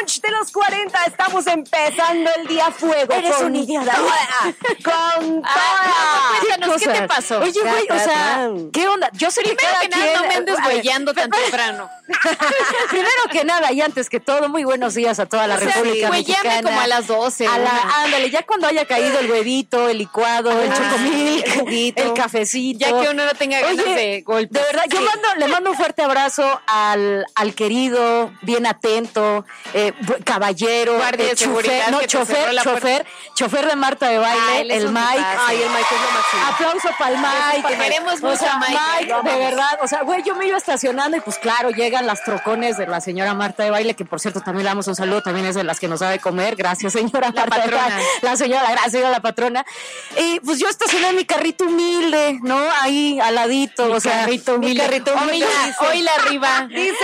brunch de los 40. Estamos empezando el día a fuego. Eres un idiota. Con toda. Cuéntanos, ¿qué te pasó? Oye, güey, o sea, ¿qué onda? Yo sé que Primero cada que nada, quien... no me andes güeyando tan temprano. Primero que nada, y antes que todo, muy buenos días a toda la República güeyame Mexicana. como a las 12. Ándale, ya cuando haya caído el huevito, el licuado, el chocomilk, el cafecito. Ya que uno no tenga ganas de golpe. De verdad, yo le mando un fuerte abrazo al querido, bien atento, caballero, Guardia de seguridad que te cerró la chofer de Marta de Baile, es el un Mike. tipazo. Ay, el Mike es lo máximo. Aplauso para el Mike. Queremos mucho o sea, a Mike. de verdad, o sea, güey, yo me iba estacionando y pues claro, llegan las trocones de la señora Marta de Baile, que por cierto también le damos un saludo, también es de las que nos sabe comer, gracias señora La Marta de patrona. Baile. La señora, gracias a la patrona. Y pues yo estacioné mi carrito humilde, ¿no? Ahí al ladito, Mi carrito humilde. Hoy la arriba.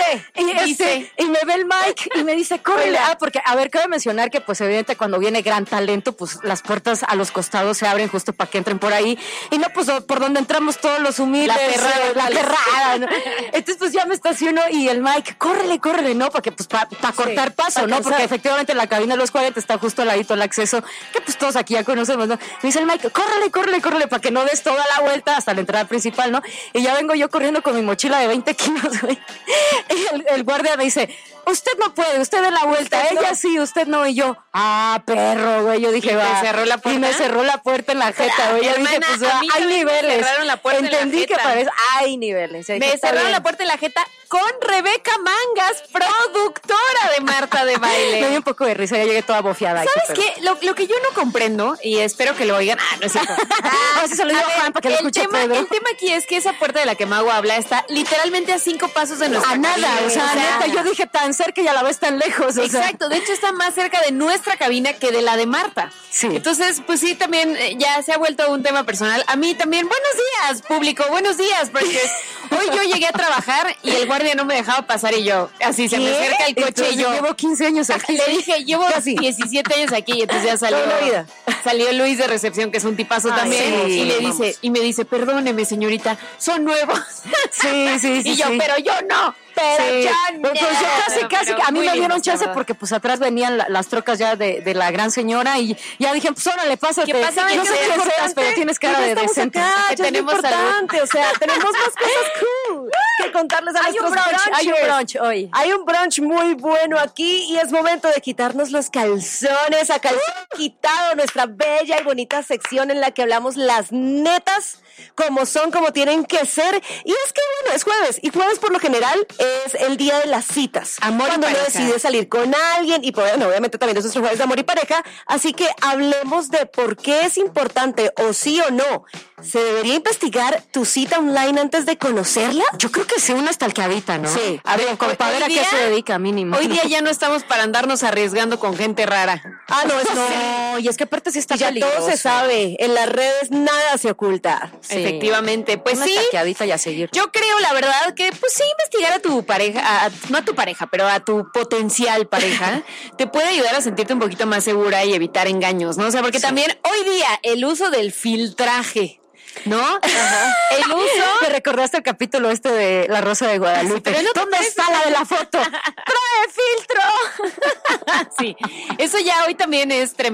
Y me ve el Mike y me dice, córrele. Porque, a ver, cabe mencionar que, pues, evidente, cuando viene gran talento, pues, las puertas a los costados se abren justo para que entren por ahí. Y no, pues, por donde entramos todos los humildes. La perrada, ¿no? Entonces, pues, ya me estaciono y el Mike, córrele, ¿no? Porque, pues, para cortar paso, ¿no? Porque, efectivamente, la cabina de los 40 está justo al ladito el acceso, que, pues, todos aquí ya conocemos, ¿no? Me dice el Mike, córrele, para que no des toda la vuelta hasta la entrada principal, ¿no? Y ya vengo yo corriendo con mi mochila de 20 kilos, güey. Y el guardia me dice, usted no puede, usted dé la vuelta, ella sí, usted no. Y yo, perro, güey. Yo dije, ¿Y te va. cerró la puerta? Y me cerró la puerta en la jeta, güey. Yo dije, Hermana, pues a mí hay también me niveles. cerraron la puerta en la Entendí que jeta. parece, hay niveles. Me cerraron la puerta en la jeta con Rebeca Mangas, productora de Marta de Baile. Me dio un poco de risa, ya llegué toda bofiada. ¿Sabes qué? Lo que yo no comprendo, y espero que lo oigan, no es cierto. A ver si se lo digo a Juan para que lo escuche Pedro. El tema aquí es que esa puerta de la que Mago habla está literalmente a 5 pasos de nuestra A nada, cabina. o sea, neta, yo dije tan cerca y a la vez tan lejos. Exacto, de hecho está más cerca de nuestra cabina que de la de Marta. Sí. Entonces, pues sí, también ya se ha vuelto un tema personal. A mí también, buenos días, público, buenos días, porque hoy yo llegué a trabajar y el guardia no me dejaba pasar y yo, así se me acerca el coche Entonces, y yo llevo 15 años aquí. le dije, llevo Casi. 17 años aquí y entonces ya Toda la vida. salió Luis de recepción, que es un tipazo también, sí, y me dice, perdóneme señorita, son nuevos. Sí. Y yo, pero yo no. Pero ya no. Pues yo casi, a mí me dieron chance porque pues atrás venían las trocas ya de la gran señora y ya dije, pues órale, pásate. ¿Qué pasa? No sé qué seas, pero tienes cara de decente. Que tenemos importante, o sea, tenemos más cosas cool que contarles a nuestros brunchers. Hay un brunch hoy. Hay un brunch muy bueno aquí y es momento de quitarnos los calzones. A calzón quitado, nuestra bella y bonita sección en la que hablamos las netas como son, como tienen que ser. Y es que, bueno, es jueves. Y jueves, por lo general, es el día de las citas. Amor y cuando uno pareja. decide salir con alguien. Y, pues, bueno, obviamente también es nuestro jueves de amor y pareja. Así que hablemos de por qué es importante, o sí o no, ¿se debería investigar tu cita online antes de conocerla? Yo creo que sí, una stalkeadita, ¿no? Sí. A ver, compadre, ¿a qué se dedica mínimo? Hoy día ya no estamos para andarnos arriesgando con gente rara. Ah, no, es No, y es que aparte sí está ya peligroso. todo se sabe. En las redes nada se oculta. Sí. Efectivamente, pues Una sí. stalkeadita y a seguir. Yo creo, la verdad, que pues sí, investigar a tu pareja, no a tu pareja, pero a tu potencial pareja, te puede ayudar a sentirte un poquito más segura y evitar engaños, ¿no? O sea, porque también hoy día el uso del filtraje, ¿no? El uso... Me recordaste el capítulo de La Rosa de Guadalupe. Pero no te ¿Dónde parece? está la de la foto? ¡Trae filtro! Sí, eso ya hoy también es tremendo.